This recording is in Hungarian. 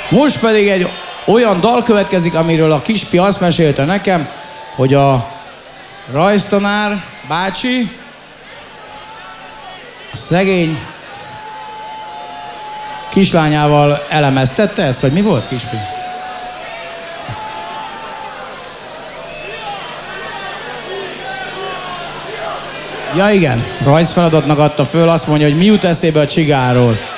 Most pedig egy olyan dal következik, amiről a kispi azt mesélte nekem, hogy a rajztanár bácsi a szegény kislányával elemeztette ezt, vagy mi volt, kispi? Ja igen, rajzfeladatnak adta föl, azt mondja, hogy mi jut eszébe a csigáról.